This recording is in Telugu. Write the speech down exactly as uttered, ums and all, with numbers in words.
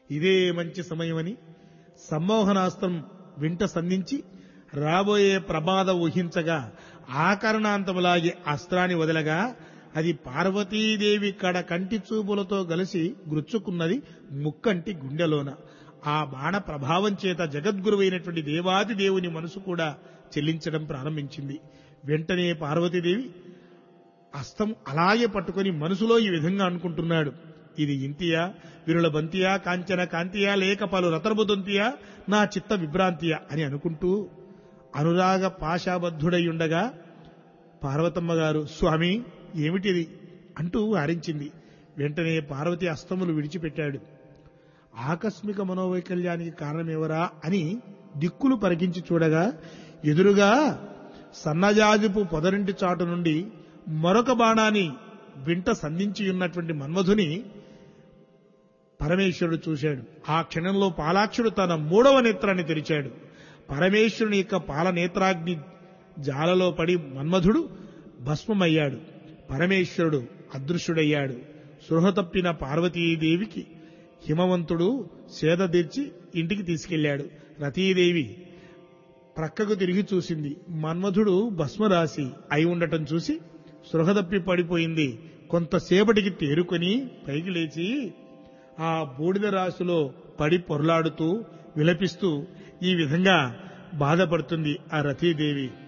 ఇదే మంచి సమయమని సమ్మోహనాస్త్రం వింట సంధించి రాబోయే ప్రమాదం ఊహించగా ఆకరణాంతములాగే అస్త్రాన్ని వదలగా అది పార్వతీదేవి కడ కంటి చూపులతో కలిసి గుచ్చుకున్నది ముక్కంటి గుండెలోన. ఆ బాణ ప్రభావం చేత జగద్గురువైనటువంటి దేవాది దేవుని మనసు కూడా చెల్లించడం ప్రారంభించింది. వెంటనే పార్వతీదేవి అస్తం అలాగే పట్టుకొని మనసులో ఈ విధంగా అనుకుంటున్నాడు, ఇది ఇంతియా, విరుల బంతియా, కాంచన కాంతియా, లేక పలు రతర్బుదొంతియా, నా చిత్త విభ్రాంతియా అని అనుకుంటూ అనురాగ పాశాబద్ధుడై పార్వతమ్మ గారు స్వామి ఏమిటిది అంటూ వారించింది. వెంటనే పార్వతి అస్తములు విడిచిపెట్టాడు. ఆకస్మిక మనోవైకల్యానికి కారణమెవరా అని దిక్కులు పరికించి చూడగా ఎదురుగా సన్నజాజుపు పొదరింటి చాటు నుండి మరొక బాణాన్ని వింట సంధించి ఉన్నటువంటి మన్మధుని పరమేశ్వరుడు చూశాడు. ఆ క్షణంలో పాలాక్షుడు తన మూడవ నేత్రాన్ని తెరిచాడు. పరమేశ్వరుని యొక్క పాలనేత్రాగ్ని జాలలో పడి మన్మధుడు భస్మమయ్యాడు. పరమేశ్వరుడు అదృశ్యుడయ్యాడు. సృహ తప్పిన పార్వతీదేవికి హిమవంతుడు సేద తీర్చి ఇంటికి తీసుకెళ్లాడు. రతీదేవి ప్రక్కకు తిరిగి చూసింది. మన్మధుడు భస్మరాశి అయి ఉండటం చూసి సృహ తప్పి పడిపోయింది. కొంతసేపటికి తేరుకొని పైకి లేచి ఆ బూడిద రాశిలో పడి పొరలాడుతూ విలపిస్తూ ఈ విధంగా బాధపడుతుంది ఆ రతీదేవి.